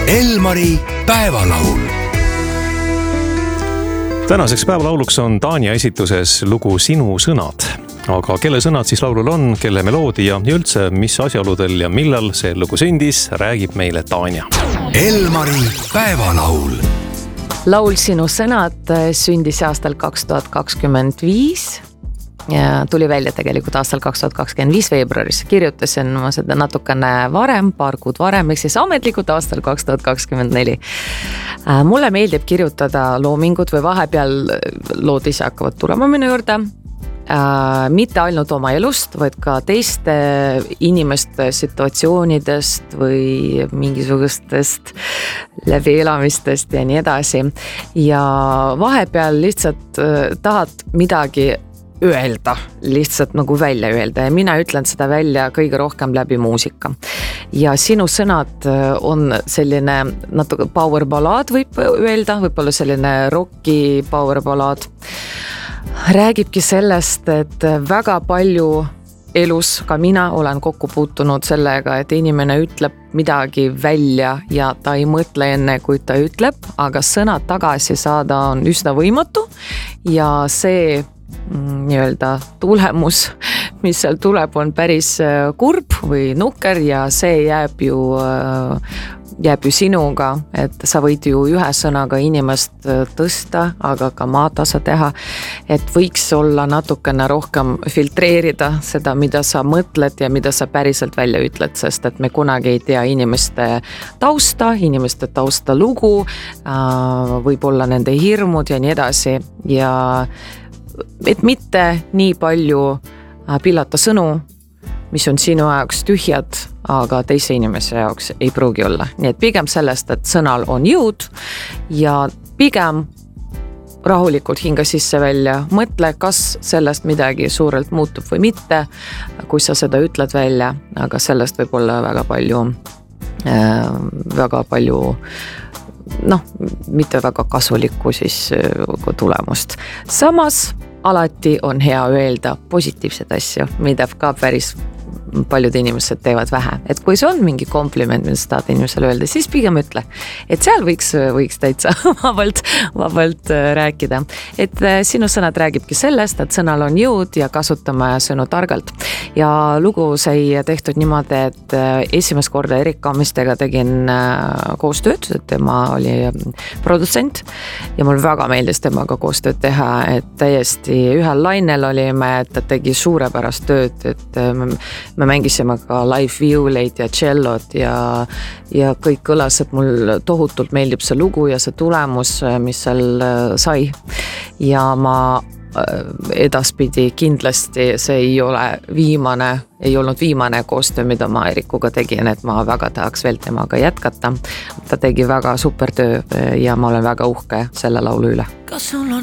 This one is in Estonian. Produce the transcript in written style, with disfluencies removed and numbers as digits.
Elmari päevalaul. Tänaseks päevalauluks on Tanja esituses lugu Sinu sõnad. Aga kelle sõnad siis laulul on, kelle meloodi ja üldse mis asjaoludel ja millal see lugu sündis, räägib meile Tanja. Elmari päevalaul. Laul Sinu sõnad sündis aastal 2025 ja tuli välja tegelikult aastal 2025 veebruaris. Kirjutasin ma seda natukene varem, paar kuud varem, ehk siis ametlikult aastal 2024. Mulle meeldib kirjutada loomingut või vahepeal lood ise hakkavad tulema minu juurde. Mitte ainult oma elust, vaid ka teiste inimeste situatsioonidest või mingisugustest läbielamistest ja nii edasi. Ja vahepeal lihtsalt tahad midagi öelda, lihtsalt nagu välja öelda ja mina ütlen seda välja kõige rohkem läbi muusika. Ja Sinu sõnad on selline natuke power ballad võib öelda, võib-olla selline rocki power ballad. Räägibki sellest, et väga palju elus, ka mina olen kokku puutunud sellega, et inimene ütleb midagi välja ja ta ei mõtle enne, kui ta ütleb, aga sõnad tagasi saada on üsna võimatu ja see nii-öelda tulemus, mis seal tuleb, on päris kurb või nukker ja see jääb ju sinuga, et sa võid ju ühe sõnaga inimest tõsta, aga ka maatasa teha, et võiks olla natukene rohkem filtreerida seda, mida sa mõtled ja mida sa päriselt välja ütled, sest et me kunagi ei tea inimeste tausta lugu, võib-olla nende hirmud ja nii edasi ja et mitte nii palju pillata sõnu, mis on sinu jaoks tühjad, aga teise inimese jaoks ei pruugi olla. Nii et pigem sellest, et sõnal on jõud ja pigem rahulikult hinga sisse välja. Mõtle, kas sellest midagi suurelt muutub või mitte, kui sa seda ütled välja, aga sellest võib olla väga palju mitte väga kasulikku siis tulemust. Samas alati on hea öelda positiivsed asju, mida ka päris paljud inimesed teevad vähe. Et kui see on mingi kompliment, mida sa tahad inimesele öelda, siis pigem ütle. Et seal võiks täitsa vabalt rääkida. Et Sinu sõnad räägibki sellest, et sõnal on jõud ja kasutame sõnu targalt. Ja lugu sai tehtud niimoodi, et esimest korda Erik Kammistega tegin koostööd, et tema oli produtsent ja mul väga meeldis temaga koostööd teha, et täiesti ühel lainel olime, et ta tegi suurepärast tööd, et me mängisime ka live viuleid ja cellot ja kõik kõlas, et mul tohutult meeldib see lugu ja see tulemus, mis seal sai. Ja ma edaspidi kindlasti see ei olnud viimane koostöö, mida ma Erikuga tegin, et ma väga tahaks veel temaga jätkata. Ta tegi väga super töö ja ma olen väga uhke selle laulu üle.